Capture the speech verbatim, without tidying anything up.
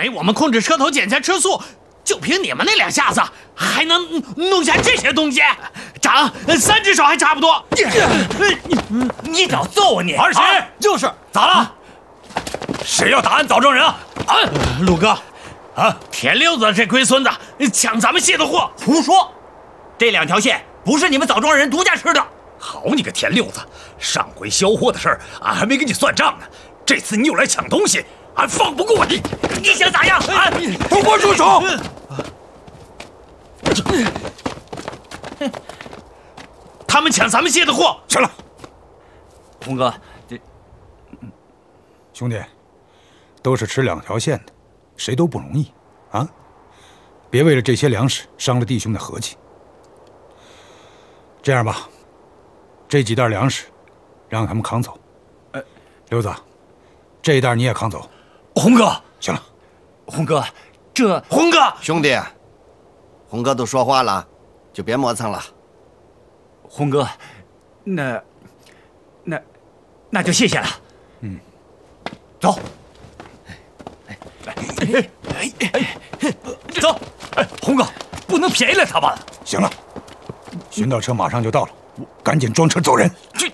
没我们控制车头减价车速，就凭你们那两下子，还能弄下这些东西？长三只手还差不多。 你你找揍啊你！ 二喜， 就是咋了？谁要打俺枣庄人啊？ 啊，陆哥， 啊， 田六子这龟孙子抢咱们卸的货， 胡说！这两条线不是你们枣庄人独家吃的。 好你个田六子，上回销货的事儿俺还没跟你算账呢，这次你又来抢东西，俺放不过你！ 你想咋样？俺给我住手！ 他们抢咱们卸的货。 行了， 红哥，这兄弟，都是吃两条线的，谁都不容易啊！别为了这些粮食伤了弟兄的和气。这样吧，这几袋粮食让他们扛走。呃，刘子，这一袋你也扛走。 红哥， 行了， 红哥，这红哥， 兄弟，红哥都说话了，就别磨蹭了。 红哥，那那那就谢谢了。 嗯， 走。 走，哎，红哥，不能便宜了他们。 行了，寻到车马上就到了，赶紧装车走人。 这